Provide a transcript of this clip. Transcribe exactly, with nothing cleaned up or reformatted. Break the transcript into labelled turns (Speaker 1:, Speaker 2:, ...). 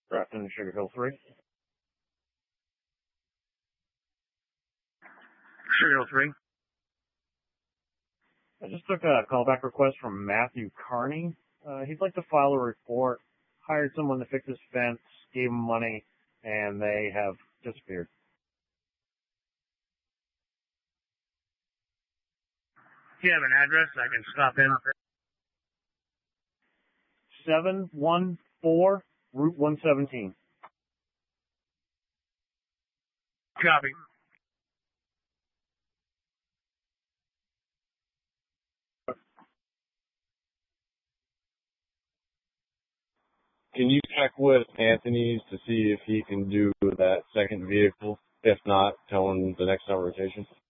Speaker 1: Grafton, Sugar Hill three. Sugar Hill three. I just took a callback request from Matthew Carney. Uh, he'd like to file a report. Hired someone to fix his fence, gave him money, and they have disappeared. Do you have an address I can stop in? seven one four Route one seventeen. Copy.
Speaker 2: Can you check with Anthony's to see if he can do that second vehicle? If not, tell him the next hour rotation.